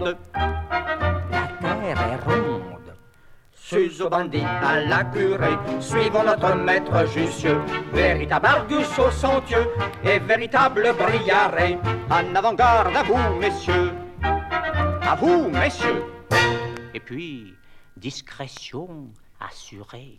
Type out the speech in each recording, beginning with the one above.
monde. La terre est ronde. Sus bandits à la curée, suivons notre maître Jussieu, véritable Argus au Sentieux et véritable Briaret. En avant-garde à vous, messieurs, à vous, messieurs. Et puis, discrétion assurée.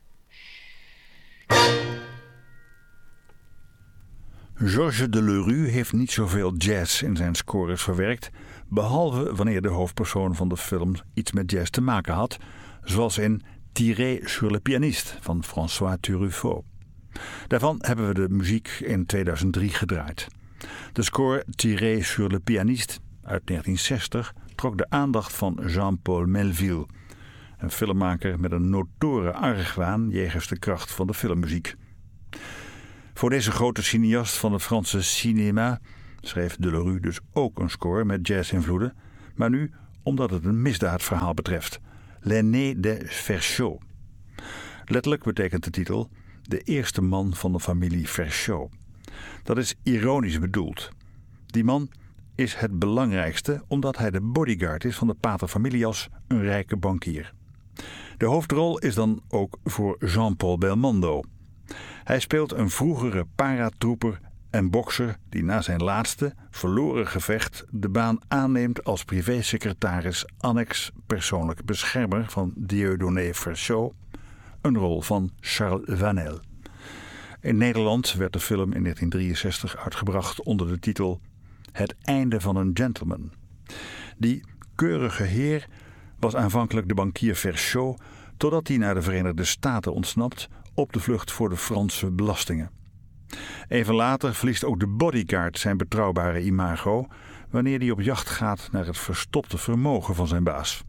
Georges Delerue heeft niet zoveel jazz in zijn scores verwerkt, behalve wanneer de hoofdpersoon van de film iets met jazz te maken had, zoals in Tiré sur le pianiste van François Truffaut. Daarvan hebben we de muziek in 2003 gedraaid. De score Tiré sur le pianiste uit 1960 trok de aandacht van Jean-Paul Melville, een filmmaker met een notoren argwaan jegens de kracht van de filmmuziek. Voor deze grote cineast van het Franse cinéma schreef Delerue dus ook een score met jazz-invloeden, maar nu omdat het een misdaadverhaal betreft. L'aîné de Verschow. Letterlijk betekent de titel de eerste man van de familie Verschow. Dat is ironisch bedoeld. Die man is het belangrijkste omdat hij de bodyguard is van de pater familias, een rijke bankier. De hoofdrol is dan ook voor Jean-Paul Belmondo. Hij speelt een vroegere paratrooper en bokser die na zijn laatste, verloren gevecht de baan aanneemt als privésecretaris annex persoonlijk beschermer van Dieudonné Verschow, een rol van Charles Vanel. In Nederland werd de film in 1963 uitgebracht onder de titel Het einde van een gentleman. Die keurige heer was aanvankelijk de bankier Verschow, totdat hij naar de Verenigde Staten ontsnapt op de vlucht voor de Franse belastingen. Even later verliest ook de bodyguard zijn betrouwbare imago wanneer hij op jacht gaat naar het verstopte vermogen van zijn baas.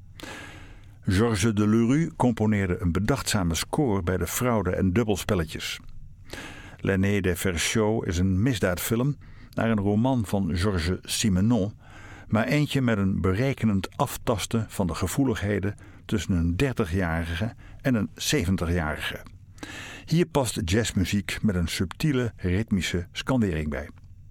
Georges Delerue componeerde een bedachtzame score bij de fraude en dubbelspelletjes. L'aîné de Verschow is een misdaadfilm naar een roman van Georges Simenon, maar eentje met een berekenend aftasten van de gevoeligheden tussen een 30-jarige en een 70-jarige. Hier past jazzmuziek met een subtiele ritmische skandering bij.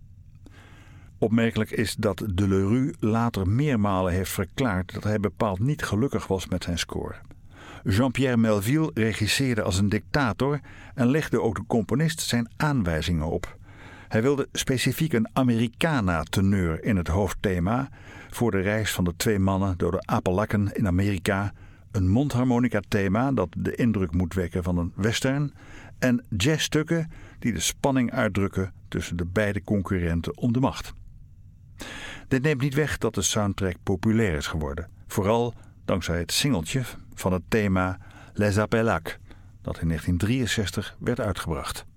Opmerkelijk is dat Delerue later meermalen heeft verklaard dat hij bepaald niet gelukkig was met zijn score. Jean-Pierre Melville regisseerde als een dictator en legde ook de componist zijn aanwijzingen op. Hij wilde specifiek een Americana-teneur in het hoofdthema voor de reis van de twee mannen door de Appalachen in Amerika, een mondharmonica-thema dat de indruk moet wekken van een western en jazzstukken die de spanning uitdrukken tussen de beide concurrenten om de macht. Dit neemt niet weg dat de soundtrack populair is geworden, vooral dankzij het singeltje van het thema Les Appelacs, dat in 1963 werd uitgebracht.